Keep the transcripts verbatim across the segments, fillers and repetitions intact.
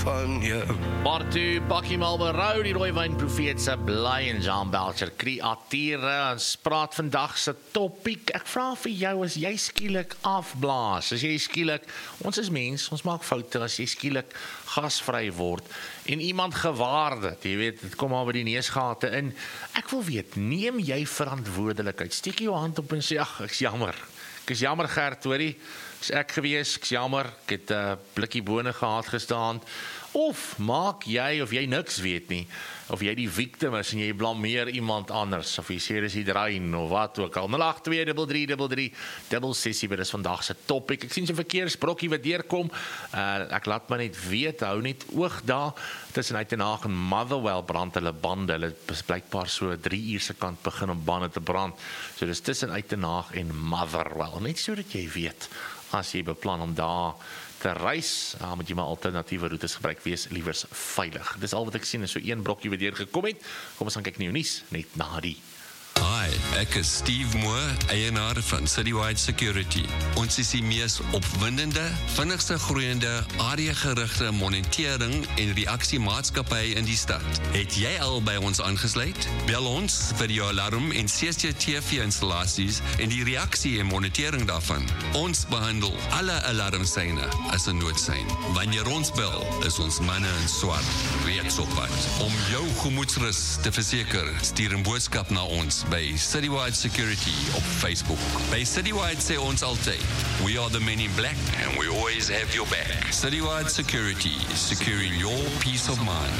van jou. Maar toe Bakkie Malberou, die rooi wynprofeet se bly en Jean Belcher kreatiere, ons praat vandag se topiek. Ek vra vir jou, as jy skielik afblaas, as jy skielik, ons is mens, ons maak foute, as jy skielik gasvry word en iemand gewaar dit, jy weet, dit kom al by die neusgate in. Ek wil weet, neem jy verantwoordelikheid? Steek jou hand op en sê, ag, ek's jammer. Ek is jammer, Gert, hoorie. Is ek gewees, ek is jammer, ek het 'n uh, blikkie bone gehad gestaan. Of maak jy, of jy niks weet nie, of jy die victim is en jy blameer iemand anders, of jy sê dis die drein, of wat ook al. nul agt twee drie drie drie drie dubbel ses sewe, dis vandag se topic. Ek sien so 'n verkeersbrokkie wat deurkom. Uh, ek laat my net weet, hou net oog daar. Tussen Uitenhaag en Motherwell brand hulle bande. Hulle is blykbaar so drie uur se kant begin om bande te brand. So dis tussen Uitenhaag en Motherwell. Net so dat jy weet, as jy beplan om daar te reis, uh, moet jy maar alternatiewe roetes gebruik, wees liewers veilig. Dis al wat ek sien, is so een brokkie wat deur gekom het. Kom ons gaan kyk na jou nuus, net na die. Hi, ek is Steve Moore, eienaar van Citywide Security. Ons is die mees opwindende, vinnigste groeiende, areagerigte monitering en reaksiemaatskappy in die stad. Het jy al by ons aangesluit? Bel ons vir jou alarm en C C T V-installasies en die reaksie en monitering daarvan. Ons behandel alle alarmsyne as 'n noodsein. Wanneer ons bel, is ons manne in swart reeds op pad. Om jou gemoedsrus te verseker, stuur 'n boodskap na ons by Citywide Security op Facebook. By Citywide sê ons altyd, we are the men in black and we always have your back. Citywide Security, securing your peace of mind.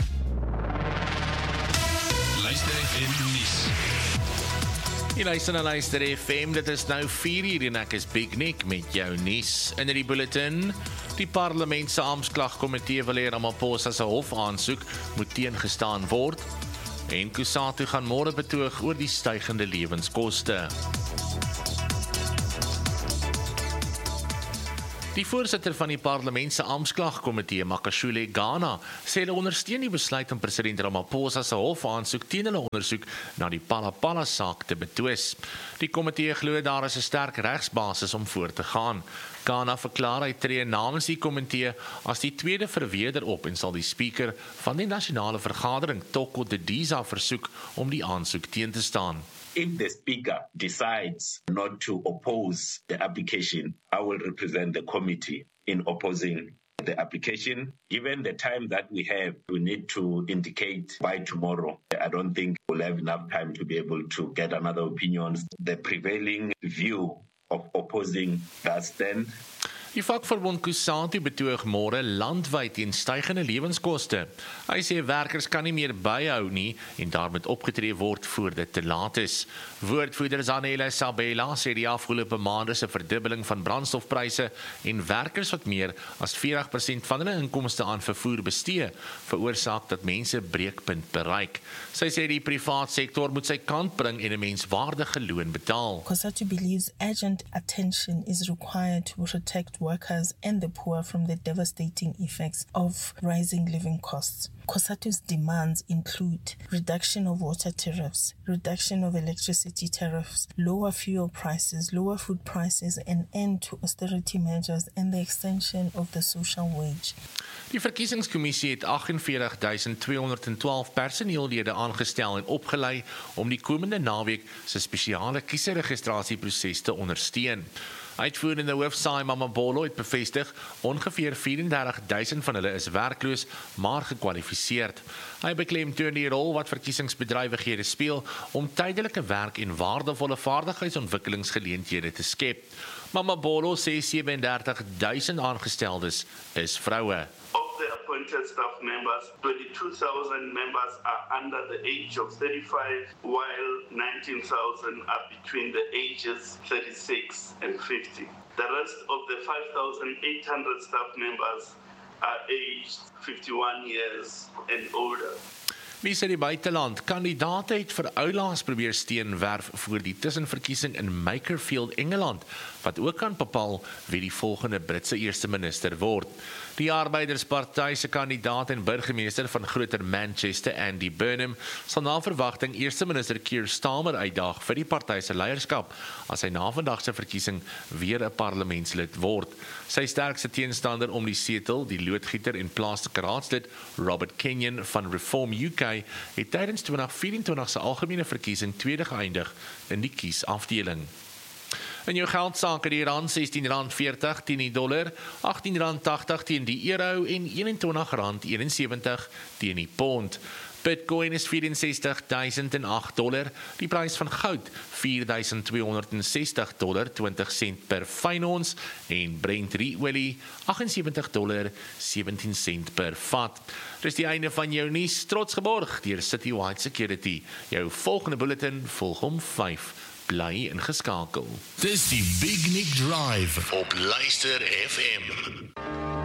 Luister F M nuus. Jy luister na Luister F M, dit is nou vier uur en ek is Big Nick met jou nuus. In die bulletin, die parlement se amptklagkomitee wil hê Ramaphosa se hofaansoek moet teengestaan word. En Kusatu gaan môre betoog oor die stygende lewenskoste. Die voorsitter van die parlement se amptklagkomitee, Makashule Ghana, sê hulle ondersteun die besluit om president Ramaphosa se hofaansoek teen hulle ondersoek na die Palapala saak te betwis. Die komitee glo daar is 'n sterk regsbasis om voort te gaan. Ghana verklaar hy tree namens die komitee as die tweede verweerder op en sal die speaker van die nasionale vergadering, Toko Didiza, versoek om die aansoek teen te staan. If the speaker decides not to oppose the application, I will represent the committee in opposing the application. Given the time that we have, we need to indicate by tomorrow. I don't think we'll have enough time to be able to get another opinion. The prevailing view of opposing that stand. Die vakverbond Kusatu betoog môre landwyd teen stygende lewenskoste. Hy sê werkers kan nie meer byhou nie en daar moet opgetree word voor dit te laat is. Woordvoerder Zanele Sabela sê die afgelope maande se verdubbeling van brandstofpryse en werkers wat meer as veertig persent van hulle inkomste aan vervoer bestee, veroorsaak dat mense breekpunt bereik. Sy sê die privaat sektor moet sy kant bring en 'n menswaardige loon betaal. Kusatu believes urgent attention is required to protect workers and the poor from the devastating effects of rising living costs. Kusatu's demands include reduction of water tariffs, reduction of electricity tariffs, lower fuel prices, lower food prices, an end to austerity measures, and the extension of the social wage. Die verkiesingskommissie het agt en veertig duisend tweehonderd en twaalf personeellede aangestel en opgelei om die komende naweek se spesiale kiesregistrasieproses te ondersteun. Uitvoerende hoof Saai Mamabolo het bevestig, ongeveer vyf-en-dertig duisend van hulle is werkloos, maar gekwalifiseerd. Hy beklemtoon die rol wat verkiesingsbedrywighede speel om tydelike werk en waardevolle vaardigheidsontwikkelingsgeleenthede te skep. Mamabolo sê sewe-en-dertig duisend aangesteldes is vroue. Of the appointed staff members, twenty-two thousand members are under the age of thirty-five, while nineteen thousand are between the ages thirty-six and fifty. The rest of the five thousand eight hundred staff members are aged fifty-one years and older. Wie sê die buiteland? Kandidaate het vir oulaas probeer steenwerf voor die tussenverkiesing in Makerfield, Engeland, wat ook kan bepaal wie die volgende Britse eerste minister word. Die Arbeidersparty se kandidaat en burgemeester van Groter Manchester, Andy Burnham, sal na verwagting eerste minister Keir Starmer uitdaag vir die party se leierskap, as hy na vandag se verkiesing weer 'n parlementslid word. Sy sterkste teenstander om die setel, die loodgieter en plaaslike raadslid Robert Kenyon van Reform U K, het tydens twintig vyf-en-twintig se algemene verkiesing tweede geëindig in die kiesafdeling. In jou geldsake die rand sestien rand veertig teen die dollar, agttien rand tagtig teen die euro en eenentwintig rand eenensewentig teen die pond. Bitcoin is vyf vyf ses duisend agt dollar, die prys van goud vier duisend tweehonderd sestig dollar twintig sent per fyn ons en Brent olie agt ses nul dollar sewentien sent per vat. Dis die einde van jou nuus, trots geborg deur Citywide Security. Jou volgende bulletin volg om vyf. Bly ingeskakel. Dis die Big Nick Drive op Luister F M.